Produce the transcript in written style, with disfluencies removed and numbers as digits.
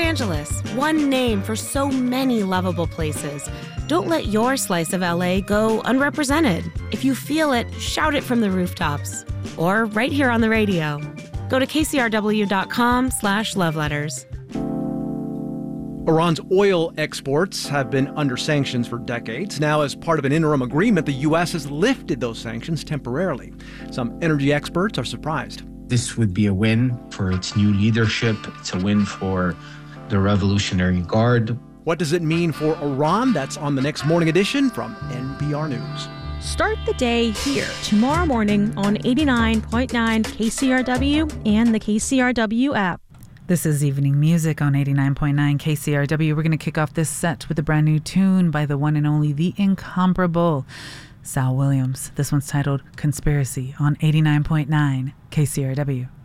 Angeles, one name for so many lovable places. Don't let your slice of LA go unrepresented. If you feel it, shout it from the rooftops. Or right here on the radio. Go to kcrw.com/loveletters. Iran's oil exports have been under sanctions for decades. Now, as part of an interim agreement, the U.S. has lifted those sanctions temporarily. Some energy experts are surprised. This would be a win for its new leadership. It's a win for the Revolutionary Guard. What does it mean for Iran? That's on the next Morning Edition from NPR News. Start the day here tomorrow morning on 89.9 KCRW and the KCRW app. This is Evening Music on 89.9 KCRW. We're going to kick off this set with a brand new tune by the one and only, the incomparable Sal Williams. This one's titled Conspiracy on 89.9 KCRW.